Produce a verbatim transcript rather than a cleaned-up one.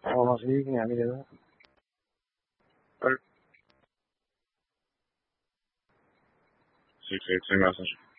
والله صديقني يعني كده. Sí, sí, sí, me haces.